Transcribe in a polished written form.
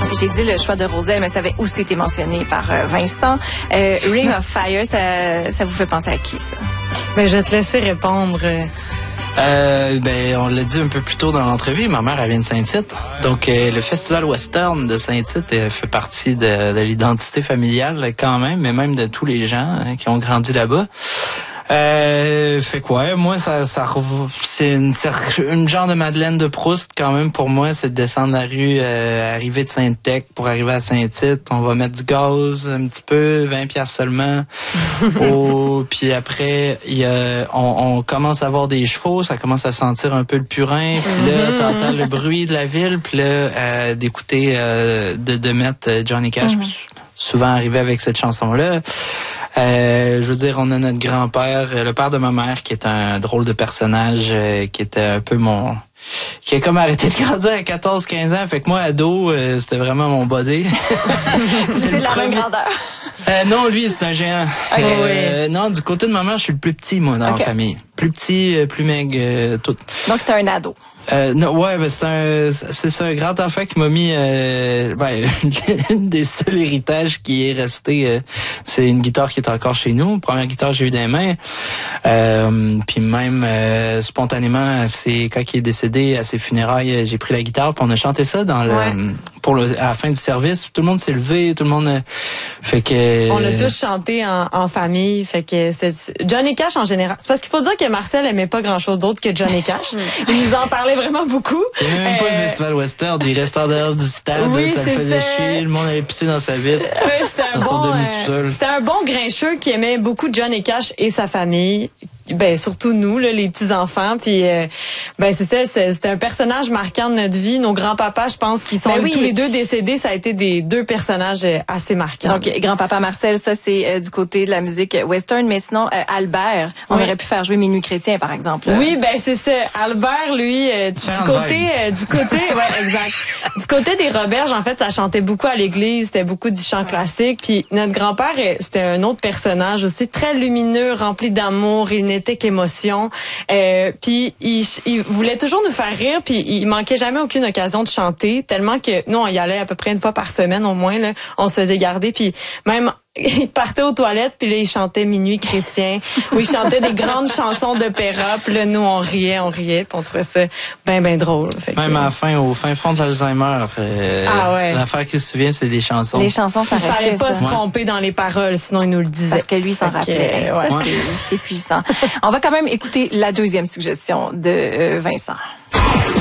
J'ai dit le choix de Roselle, mais ça avait aussi été mentionné par Vincent. Ring of Fire, ça vous fait penser à qui, ça? Ben, je vais te laisser répondre. On l'a dit un peu plus tôt dans l'entrevue, ma mère, elle vient de Saint-Tite. Donc, le Festival Western de Saint-Tite fait partie de l'identité familiale quand même, mais même de tous les gens qui ont grandi là-bas. Fait quoi, moi c'est une genre de Madeleine de Proust quand même pour moi, c'est de descendre la rue, arriver de Sainte-Tech pour arriver à Saint-Tite, on va mettre du gaz un petit peu, 20$ seulement. Puis après on commence à voir des chevaux, ça commence à sentir un peu le purin, puis là t'entends le bruit de la ville, puis là d'écouter de mettre Johnny Cash, souvent arrivé avec cette chanson-là. Je veux dire, on a notre grand-père, le père de ma mère, qui est un drôle de personnage, qui était un peu qui a comme arrêté de grandir à 14-15 ans. Fait que moi, ado, c'était vraiment mon body. C'est de la même grandeur. Non, lui, c'est un géant. Non, du côté de ma mère, je suis le plus petit, moi, dans la famille. Plus petit, plus maigre, tout. Donc, c'était un ado. Non, ouais, ben c'est ça, un grand enfant qui m'a mis une des seuls héritages qui est resté, c'est une guitare qui est encore chez nous, première guitare que j'ai eu dans les mains. Puis même spontanément, c'est quand il est décédé à ses funérailles, j'ai pris la guitare, puis on a chanté ça dans à la fin du service, tout le monde s'est levé, tout le monde fait que on l'a tous chanté en famille, fait que c'est Johnny Cash en général. C'est parce qu'il faut dire que Marcel aimait pas grand-chose d'autre que Johnny Cash. Il nous en parlait vraiment beaucoup. Il n'y avait même pas le Festival Western, il restait en dehors du stade, ça me faisait chier, le monde avait pissé dans sa vitre. C'était un bon grincheux qui aimait beaucoup Johnny Cash et sa famille. Ben surtout nous là, les petits enfants, puis c'est ça, c'était un personnage marquant de notre vie. Nos grands-papas, je pense, qui sont tous les deux décédés, ça a été des deux personnages assez marquants. Donc grand-papa Marcel, ça c'est du côté de la musique western, mais sinon Albert, on aurait pu faire jouer Minuit chrétien par exemple. Oui, ben c'est ça. Albert, lui, du côté, ouais, exact. Du côté des Roberges, en fait, ça chantait beaucoup à l'église, c'était beaucoup du chant classique. Puis notre grand-père, c'était un autre personnage aussi très lumineux, rempli d'amour. Il n'était qu'émotion. Puis il voulait toujours nous faire rire, puis il manquait jamais aucune occasion de chanter, tellement que nous on y allait à peu près une fois par semaine au moins là, on se faisait garder, puis même il partait aux toilettes, puis là, il chantait Minuit chrétien, où il chantait des grandes chansons d'opéra, puis là, nous, on riait, puis on trouvait ça ben drôle. Fait même à la fin, au fin fond de l'Alzheimer, l'affaire qui se souvient, c'est des chansons. Les chansons, ça restait. Il fallait pas se tromper dans les paroles, sinon il nous le disait. Parce que lui, s'en rappelait. C'est puissant. On va quand même écouter la deuxième suggestion de Vincent.